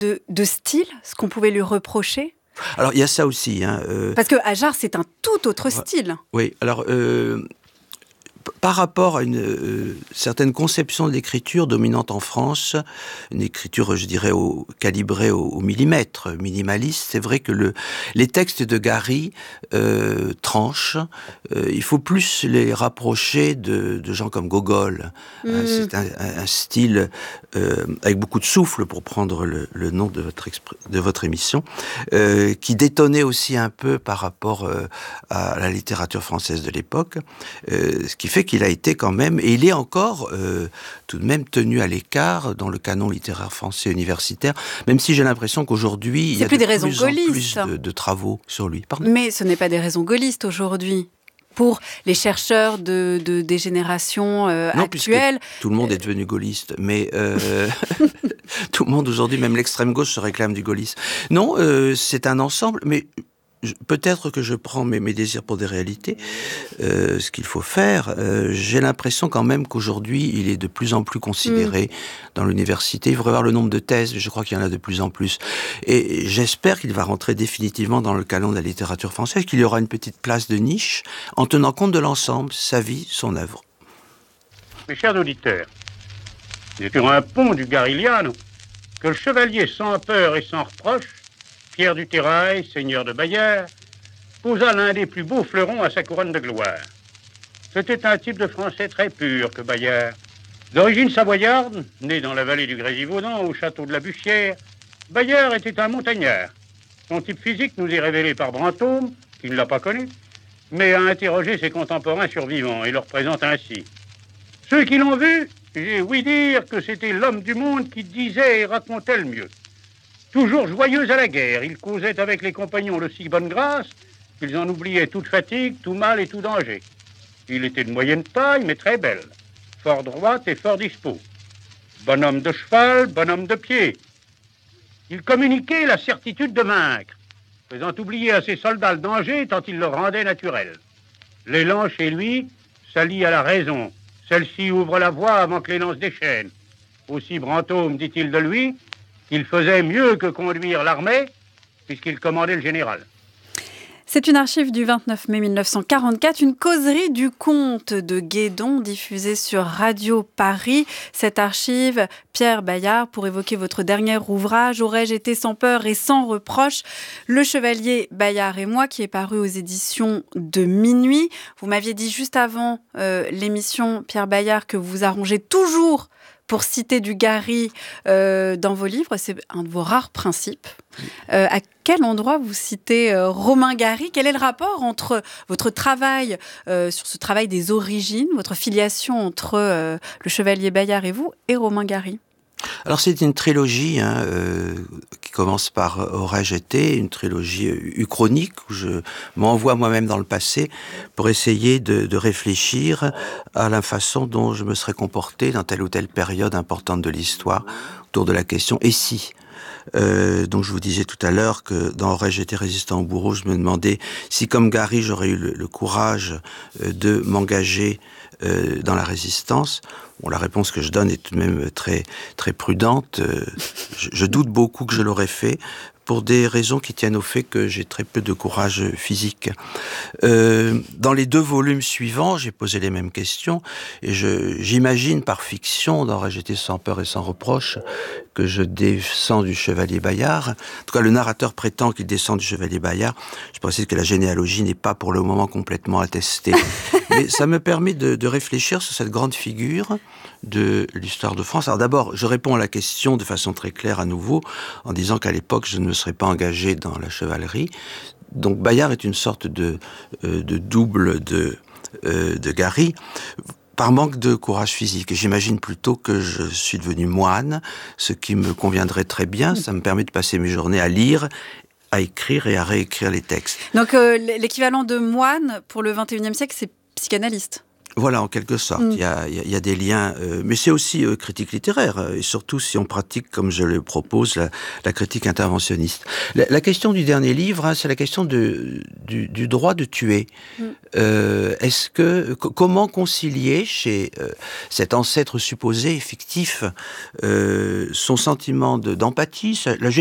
de style, ce qu'on pouvait lui reprocher ? Alors, il y a ça aussi. Parce que Ajard, c'est un tout autre style. Oui, alors... par rapport à une certaine conception de l'écriture dominante en France, une écriture, je dirais, calibrée au millimètre, minimaliste, c'est vrai que les textes de Gary tranchent. Il faut plus les rapprocher de gens comme Gogol. C'est un style avec beaucoup de souffle, pour prendre le nom de votre émission, qui détonnait aussi un peu par rapport à la littérature française de l'époque, ce qui fait qu'il a été quand même, et il est encore tout de même tenu à l'écart dans le canon littéraire français universitaire, même si j'ai l'impression qu'aujourd'hui, il y a de plus en plus de travaux sur lui. Pardon ? Mais ce n'est pas des raisons gaullistes aujourd'hui. Pour les chercheurs des générations actuelles. Tout le monde est devenu gaulliste, mais tout le monde aujourd'hui, même l'extrême gauche, se réclame du gaullisme. Non, c'est un ensemble, mais peut-être que je prends mes désirs pour des réalités, ce qu'il faut faire. J'ai l'impression quand même qu'aujourd'hui, il est de plus en plus considéré dans l'université. Il faudrait voir le nombre de thèses, je crois qu'il y en a de plus en plus. Et j'espère qu'il va rentrer définitivement dans le canon de la littérature française, qu'il y aura une petite place de niche, en tenant compte de l'ensemble, sa vie, son œuvre. Mes chers auditeurs, c'est sur un pont du Garigliano que le chevalier sans peur et sans reproche, Pierre du Terrail, seigneur de Bayard, posa l'un des plus beaux fleurons à sa couronne de gloire. C'était un type de français très pur que Bayard. D'origine savoyarde, né dans la vallée du Grésivaudan, au château de la Bussière, Bayard était un montagnard. Son type physique nous est révélé par Brantôme, qui ne l'a pas connu, mais a interrogé ses contemporains survivants et leur présente ainsi. Ceux qui l'ont vu, j'ai ouï dire que c'était l'homme du monde qui disait et racontait le mieux. Toujours joyeux à la guerre, il causait avec les compagnons de si bonne grâce qu'ils en oubliaient toute fatigue, tout mal et tout danger. Il était de moyenne taille, mais très belle, fort droite et fort dispos. Bonhomme de cheval, bonhomme de pied. Il communiquait la certitude de vaincre, faisant oublier à ses soldats le danger tant il le rendait naturel. L'élan chez lui s'allie à la raison. Celle-ci ouvre la voie avant que les lances déchaînent. Aussi Brantôme dit-il de lui qu'il faisait mieux que conduire l'armée, puisqu'il commandait le général. C'est une archive du 29 mai 1944, une causerie du comte de Guédon diffusée sur Radio Paris. Cette archive, Pierre Bayard, pour évoquer votre dernier ouvrage, Aurais-je été sans peur et sans reproche, Le Chevalier Bayard et moi, qui est paru aux éditions de Minuit. Vous m'aviez dit juste avant l'émission, Pierre Bayard, que vous arrangez toujours pour citer du Gary dans vos livres. C'est un de vos rares principes. À quel endroit vous citez Romain Gary ? Quel est le rapport entre votre travail sur ce travail des origines, votre filiation entre le Chevalier Bayard et vous, et Romain Gary ? Alors c'est une trilogie qui commence par Aurais-je été, une trilogie uchronique où je m'envoie moi-même dans le passé pour essayer de réfléchir à la façon dont je me serais comporté dans telle ou telle période importante de l'histoire autour de la question « et si ?» Donc je vous disais tout à l'heure que dans Aurais-je été résistant au bourreau, je me demandais si comme Gary j'aurais eu le courage de m'engager dans la résistance. Bon, la réponse que je donne est tout de même très, très prudente. Je doute beaucoup que je l'aurais fait pour des raisons qui tiennent au fait que j'ai très peu de courage physique. Dans les 2 volumes suivants, j'ai posé les mêmes questions et j'imagine par fiction, dans Aurais-je été sans peur et sans reproche, que je descends du Chevalier Bayard. En tout cas, le narrateur prétend qu'il descend du Chevalier Bayard. Je précise que la généalogie n'est pas pour le moment complètement attestée. Mais ça me permet de réfléchir sur cette grande figure de l'histoire de France. Alors d'abord, je réponds à la question de façon très claire à nouveau, en disant qu'à l'époque, je ne me serais pas engagé dans la chevalerie. Donc Bayard est une sorte de double de Gary, par manque de courage physique. Et j'imagine plutôt que je suis devenu moine, ce qui me conviendrait très bien. Ça me permet de passer mes journées à lire, à écrire et à réécrire les textes. Donc l'équivalent de moine pour le XXIe siècle, c'est psychanalyste. Voilà, en quelque sorte. Il y a des liens, mais c'est aussi critique littéraire, et surtout si on pratique, comme je le propose, la critique interventionniste. La question du dernier livre, c'est la question du droit de tuer. Comment concilier chez cet ancêtre supposé et fictif son sentiment d'empathie,